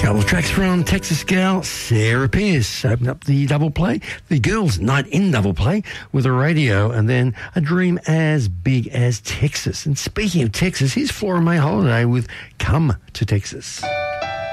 Couple of tracks from Texas gal Sarah Pierce opened up the double play, the girls' night in double play with a radio, and then A Dream as Big as Texas. And speaking of Texas, here's Flora May Holiday with Come to Texas.